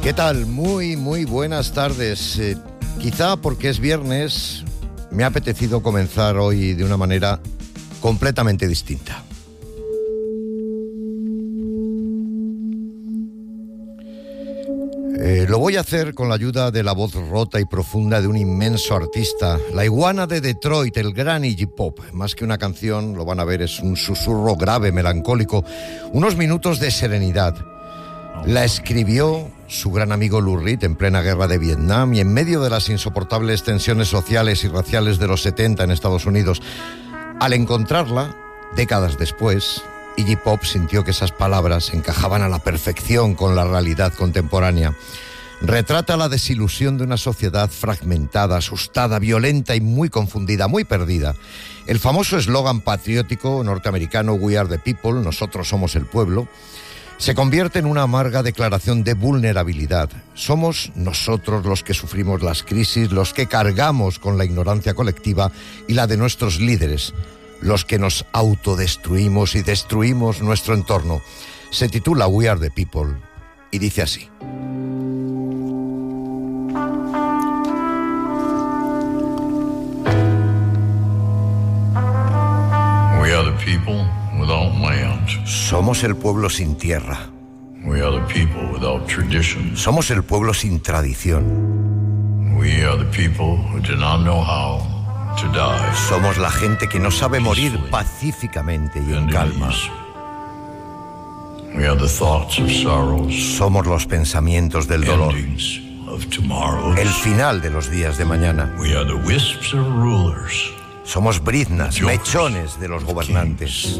¿Qué tal? Muy buenas tardes. Quizá porque es viernes, me ha apetecido comenzar hoy de una manera completamente distinta. Lo voy a hacer con la ayuda de la voz rota y profunda de un inmenso artista, la iguana de Detroit, el gran Iggy Pop. Más que una canción, lo van a ver, es un susurro grave, melancólico, unos minutos de serenidad. La escribió su gran amigo Lou Reed en plena guerra de Vietnam y en medio de las insoportables tensiones sociales y raciales de los 70 en Estados Unidos. Al encontrarla, décadas después, Iggy Pop sintió que esas palabras encajaban a la perfección con la realidad contemporánea. Retrata la desilusión de una sociedad fragmentada, asustada, violenta y muy confundida, muy perdida. El famoso eslogan patriótico norteamericano "We are the people", nosotros somos el pueblo, se convierte en una amarga declaración de vulnerabilidad. Somos nosotros los que sufrimos las crisis, los que cargamos con la ignorancia colectiva y la de nuestros líderes, los que nos autodestruimos y destruimos nuestro entorno. Se titula "We are the people" y dice así. We are the people without land. Somos el pueblo sin tierra. We are the people without traditions. Somos el pueblo sin tradición. We are the people who do not know how to die. Somos la gente que no sabe morir pacíficamente y en calma. We are the thoughts of sorrows. Somos los pensamientos del dolor, Endings of tomorrows. el final de los días de mañana. We are the wisps of rulers. Somos briznas, mechones de los gobernantes.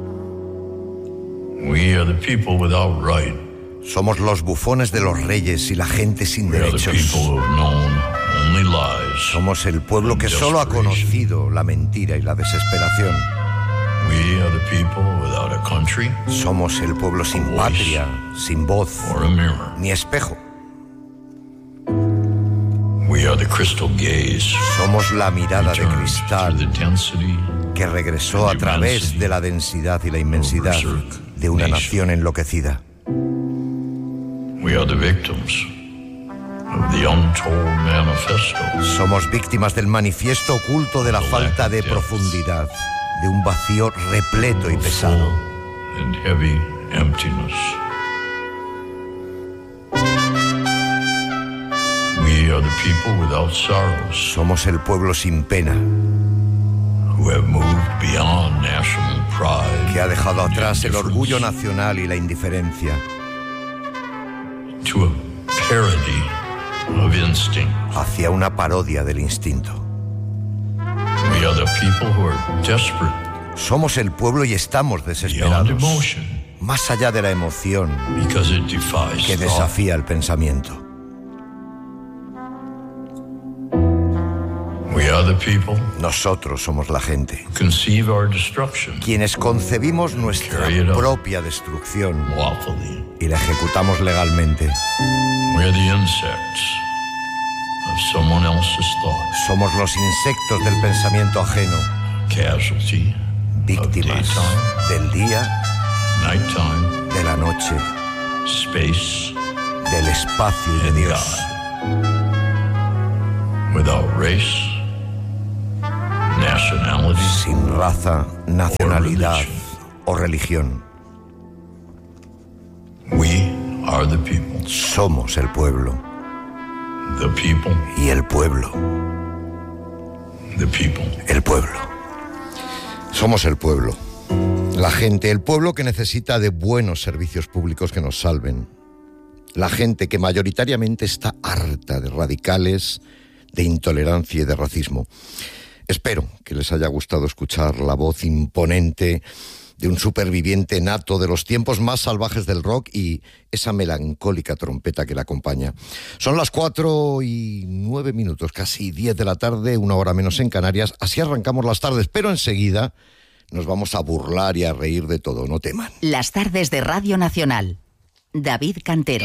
We are the people without right. Somos los bufones de los reyes y la gente sin We are the derechos. people who have known only lies. Somos el pueblo que solo ha conocido la mentira y la desesperación. We are the people without a country Somos el pueblo sin patria, sin voz, or a mirror. ni espejo. We are the crystal gaze. Somos la mirada de Through cristal the density que regresó a través de la densidad y la inmensidad de una nación enloquecida. We are the victims of the untold manifesto. Somos víctimas del manifiesto oculto de la falta de profundidad, de un vacío repleto y pesado. And heavy emptiness. We are the people without sorrows, Somos el pueblo sin pena, who have moved beyond national pride que ha dejado and atrás el orgullo indifference nacional y la indiferencia, to a parody of instinct. hacia una parodia del instinto. We are the people who are desperate Somos el pueblo y estamos beyond desesperados, emotion más allá de la emoción because it defies que thought. desafía el pensamiento. We are the people Nosotros somos la gente, who conceive our destruction quienes concebimos nuestra Carry it out. propia destrucción lawfully. y la ejecutamos legalmente. We are the insects of someone else's thought, Somos los insectos del pensamiento ajeno, casualty of víctimas daytime, del día, nighttime, de la noche, space, del espacio y de and Dios. God. Without race, nationality, Sin raza, nacionalidad o religión. we are the people. Somos el pueblo The people, y el pueblo, the people. el pueblo. Somos el pueblo, la gente, el pueblo que necesita de buenos servicios públicos que nos salven. La gente que mayoritariamente está harta de radicales, de intolerancia y de racismo. Espero que les haya gustado escuchar la voz imponente de un superviviente nato de los tiempos más salvajes del rock y esa melancólica trompeta que la acompaña. Son las 4:09, casi 10 de la tarde, 1 hora menos en Canarias. Así arrancamos las tardes, pero enseguida nos vamos a burlar y a reír de todo, no teman. Las tardes de Radio Nacional. David Cantero.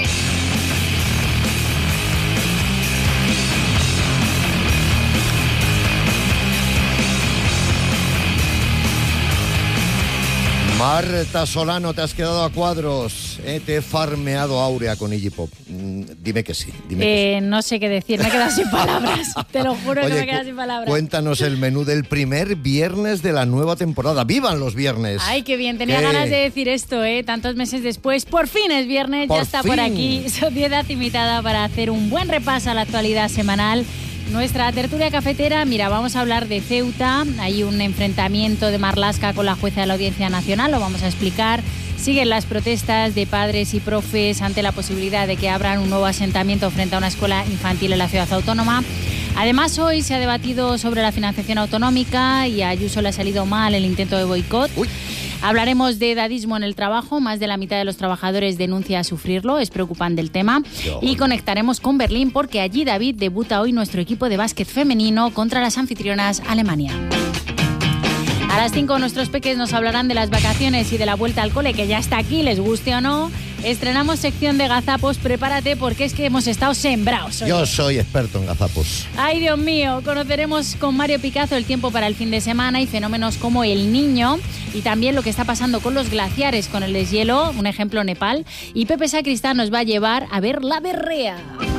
Marta Solano, te has quedado a cuadros. Te he farmeado Áurea con Iggy Pop. Dime que sí. No sé qué decir, me he quedado sin palabras. Te lo juro. Oye, que me he quedado sin palabras. Cuéntanos el menú del primer viernes de la nueva temporada. ¡Vivan los viernes! Ay, qué bien, tenía ganas de decir esto, tantos meses después. Por fin es viernes, ya está por aquí. Sociedad invitada para hacer un buen repaso a la actualidad semanal. Nuestra tertulia cafetera, mira, vamos a hablar de Ceuta. Hay un enfrentamiento de Marlaska con la jueza de la Audiencia Nacional, lo vamos a explicar. Siguen las protestas de padres y profes ante la posibilidad de que abran un nuevo asentamiento frente a una escuela infantil en la ciudad autónoma. Además, hoy se ha debatido sobre la financiación autonómica y a Ayuso le ha salido mal el intento de boicot. Hablaremos de edadismo en el trabajo. Más de la mitad de los trabajadores denuncia sufrirlo. Es preocupante el tema. Y conectaremos con Berlín porque allí, David, debuta hoy nuestro equipo de básquet femenino contra las anfitrionas Alemania. A las 5 nuestros peques nos hablarán de las vacaciones y de la vuelta al cole, que ya está aquí, les guste o no. Estrenamos sección de gazapos, prepárate porque es que hemos estado sembrados. Oye. Yo soy experto en gazapos. Ay, Dios mío, conoceremos con Mario Picazo el tiempo para el fin de semana y fenómenos como el Niño y también lo que está pasando con los glaciares, con el deshielo, un ejemplo Nepal. Y Pepe Sacristán nos va a llevar a ver la berrea.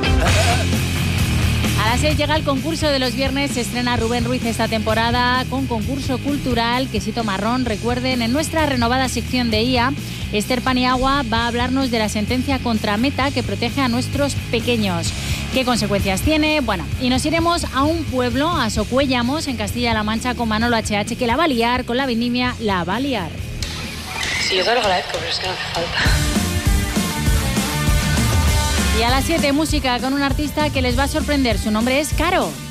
A las 6 llega el concurso de los viernes, se estrena Rubén Ruiz esta temporada con concurso cultural, quesito marrón. Recuerden, en nuestra renovada sección de IA, Esther Paniagua va a hablarnos de la sentencia contra Meta que protege a nuestros pequeños. ¿Qué consecuencias tiene? Bueno, y nos iremos a un pueblo, a Socuéllamos, en Castilla-La Mancha, con Manolo HH, que la va a liar, con la vendimia la va a liar. Sí, yo te lo agradezco, pero es que no hace falta. Y a las 7, música con un artista que les va a sorprender. Su nombre es Caro.